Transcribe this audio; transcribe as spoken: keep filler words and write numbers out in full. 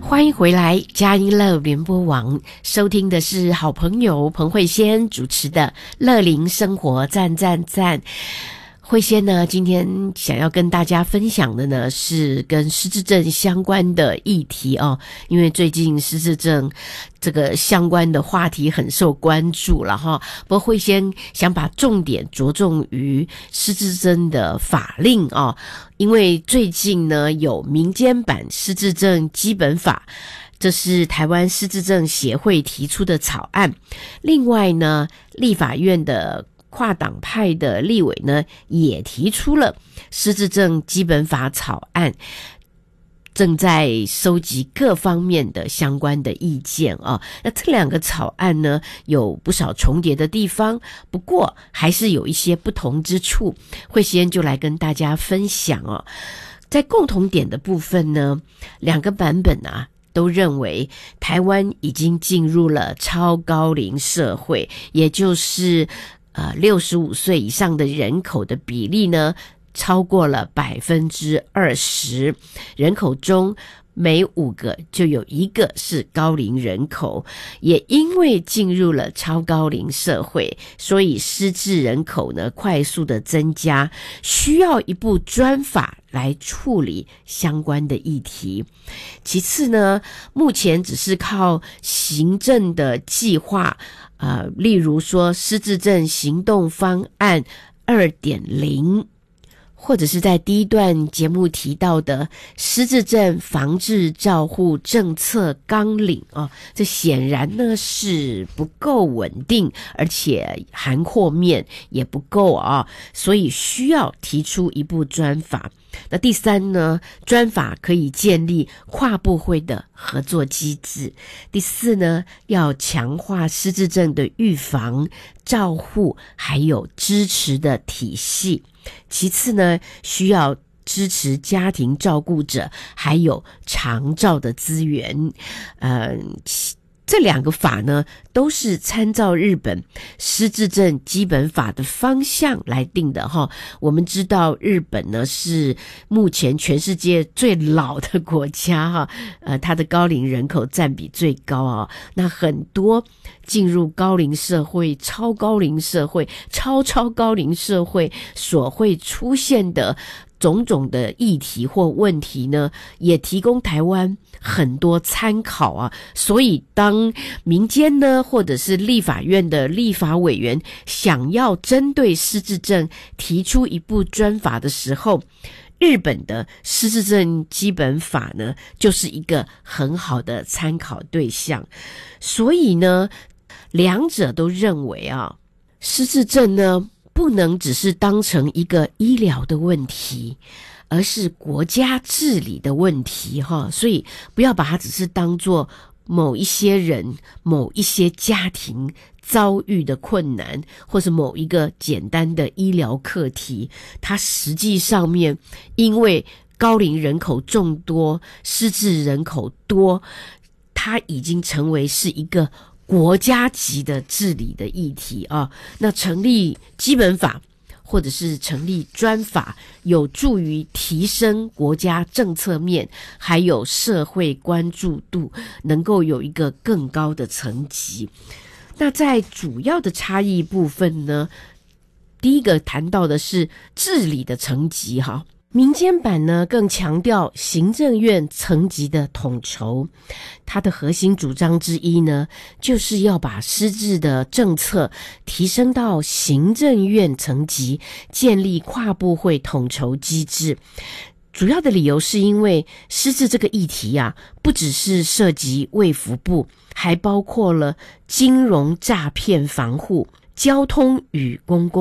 欢迎回来，佳音乐联播网，收听的是好朋友彭慧仙主持的乐龄生活赞赞赞。慧仙呢，今天想要跟大家分享的呢，是跟失智症相关的议题哦。因为最近失智症这个相关的话题很受关注了哈。不过慧仙想把重点着重于失智症的法令哦，因为最近呢有民间版失智症基本法。这是台湾失智症协会提出的草案。另外呢，立法院的跨党派的立委呢，也提出了失智症基本法草案，正在收集各方面的相关的意见啊。那这两个草案呢，有不少重叠的地方，不过还是有一些不同之处。慧仙就来跟大家分享哦。在共同点的部分呢，两个版本啊，都认为台湾已经进入了超高龄社会，也就是呃六十五岁以上的人口的比例呢，超过了百分之二十，人口中每五个就有一个是高龄人口。也因为进入了超高龄社会，所以失智人口呢快速的增加，需要一部专法来处理相关的议题。其次呢，目前只是靠行政的计划，呃，例如说失智症行动方案 二点零，或者是在第一段节目提到的失智症防治照护政策纲领哦，这显然呢是不够稳定，而且涵括面也不够啊，所以需要提出一部专法。那第三呢，专法可以建立跨部会的合作机制。第四呢，要强化失智症的预防、照护还有支持的体系。其次呢，需要支持家庭照顾者还有长照的资源。呃这两个法呢，都是参照日本失智症基本法的方向来定的哈。我们知道日本呢是目前全世界最老的国家哈，呃，它的高龄人口占比最高啊。那很多进入高龄社会、超高龄社会、超超高龄社会所会出现的种种的议题或问题呢，也提供台湾很多参考啊。所以当民间呢，或者是立法院的立法委员想要针对失智症提出一部专法的时候，日本的失智症基本法呢，就是一个很好的参考对象。所以呢，两者都认为啊，失智症呢不能只是当成一个医疗的问题，而是国家治理的问题哈。所以不要把它只是当作某一些人、某一些家庭遭遇的困难，或是某一个简单的医疗课题。它实际上面因为高龄人口众多，失智人口多，它已经成为是一个国家级的治理的议题啊。那成立基本法或者是成立专法，有助于提升国家政策面还有社会关注度，能够有一个更高的层级。那在主要的差异部分呢，第一个谈到的是治理的层级哈。民间版呢更强调行政院层级的统筹，它的核心主张之一呢，就是要把失智的政策提升到行政院层级，建立跨部会统筹机制。主要的理由是因为失智这个议题啊，不只是涉及卫福部，还包括了金融诈骗防护、交通与公共